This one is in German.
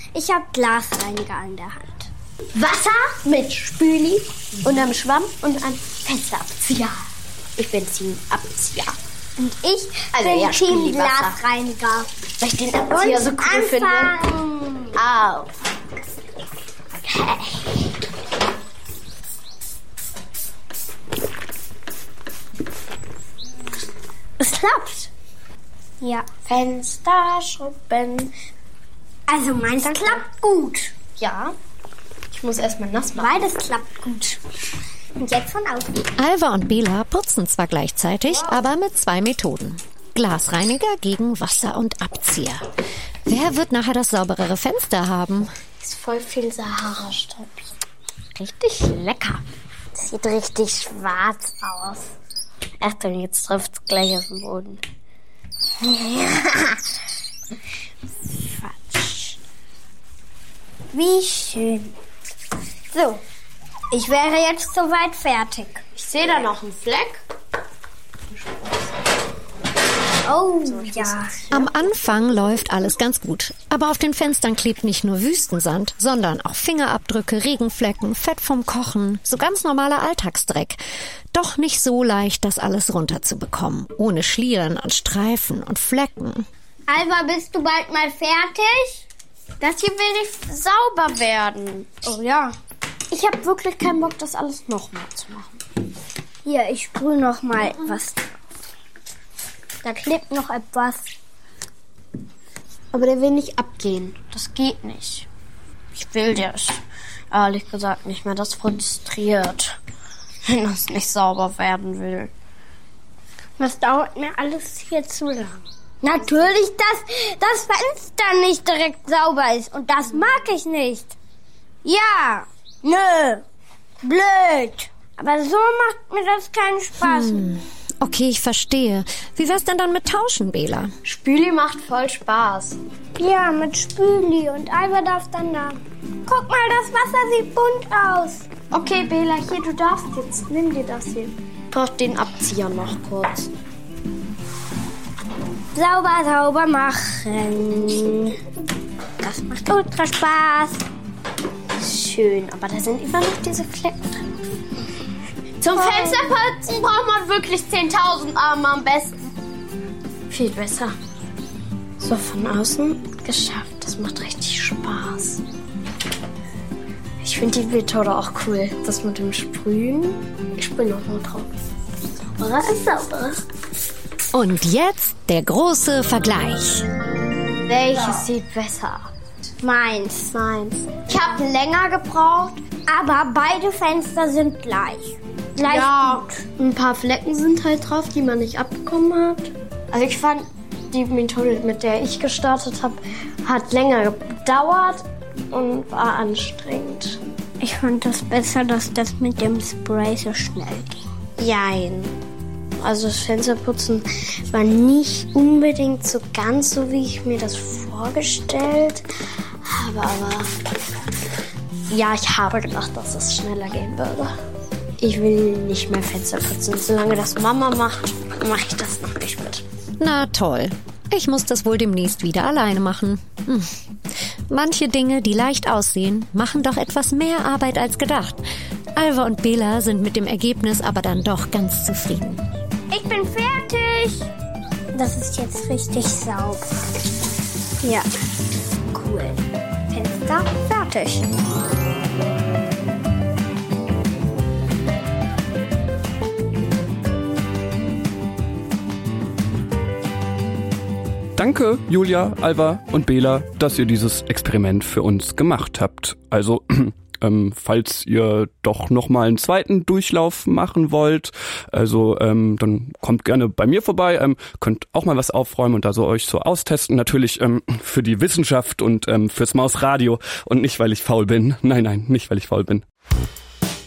Ich habe Glasreiniger in der Hand. Wasser mit Spüli und einem Schwamm und einem Fensterabzieher. Ich bin Team Abzieher. Und ich bin Team Glasreiniger. Weil ich den Abzieher so cool finde. Au. Okay. Es klappt. Ja. Fenster schrubben. Also meins klappt gut. Ja. Ich muss erstmal nass machen. Beides klappt gut. Und jetzt von außen. Alva und Bela putzen zwar gleichzeitig, aber mit 2 Methoden. Glasreiniger gegen Wasser und Abzieher. Wer wird nachher das sauberere Fenster haben? Ist voll viel Sahara-Staub. Richtig lecker. Das sieht richtig schwarz aus. Achtung, jetzt trifft es gleich auf den Boden. Quatsch. Wie schön. So, ich wäre jetzt soweit fertig. Ich sehe da noch einen Fleck. Oh, ja. Am Anfang läuft alles ganz gut. Aber auf den Fenstern klebt nicht nur Wüstensand, sondern auch Fingerabdrücke, Regenflecken, Fett vom Kochen, so ganz normaler Alltagsdreck. Doch nicht so leicht, das alles runterzubekommen. Ohne Schlieren und Streifen und Flecken. Alva, bist du bald mal fertig? Das hier will nicht sauber werden. Oh ja. Ich habe wirklich keinen Bock, das alles nochmal zu machen. Hier, ich sprühe noch mal was drauf. Da klebt noch etwas. Aber der will nicht abgehen. Das geht nicht. Ich will das ehrlich gesagt nicht mehr. Das frustriert, wenn das nicht sauber werden will. Das dauert mir alles hier zu lang. Natürlich, dass das Fenster nicht direkt sauber ist. Und das mag ich nicht. Ja, nö, blöd. Aber so macht mir das keinen Spaß. Okay, ich verstehe. Wie wär's denn dann mit Tauschen, Bela? Spüli macht voll Spaß. Ja, mit Spüli und Alva darf dann da. Guck mal, das Wasser sieht bunt aus. Okay, Bela, hier, du darfst jetzt. Nimm dir das hier. Ich brauch den Abzieher noch kurz. Sauber machen. Das macht ultra Spaß. Schön, aber da sind immer noch diese Flecken drin. Zum Fensterputzen braucht man wirklich 10.000 Arme am besten. Viel besser. So, von außen geschafft. Das macht richtig Spaß. Ich finde die Methode auch cool. Das mit dem Sprühen. Ich sprühe noch mal drauf. Sauberer ist sauberer. Und jetzt der große Vergleich. Welches sieht besser? Meins. Ich habe länger gebraucht. Aber beide Fenster sind gleich. Ja, gut. ein paar Flecken sind halt drauf, die man nicht abbekommen hat. Also ich fand, die Methode, mit der ich gestartet habe, hat länger gedauert und war anstrengend. Ich fand das besser, dass das mit dem Spray so schnell ging. Jein. Also das Fensterputzen war nicht unbedingt so ganz so, wie ich mir das vorgestellt habe. Aber ja, ich habe gedacht, dass es schneller gehen würde. Ich will nicht mehr Fenster putzen. Solange das Mama macht, mache ich das noch nicht mit. Na toll. Ich muss das wohl demnächst wieder alleine machen. Manche Dinge, die leicht aussehen, machen doch etwas mehr Arbeit als gedacht. Alva und Bela sind mit dem Ergebnis aber dann doch ganz zufrieden. Ich bin fertig. Das ist jetzt richtig sauber. Ja, cool. Fenster fertig. Danke, Julia, Alva und Bela, dass ihr dieses Experiment für uns gemacht habt. Also, falls ihr doch nochmal einen zweiten Durchlauf machen wollt, also dann kommt gerne bei mir vorbei, könnt auch mal was aufräumen und da so euch so austesten. Natürlich für die Wissenschaft und fürs Mausradio und nicht, weil ich faul bin. Nein, nicht, weil ich faul bin.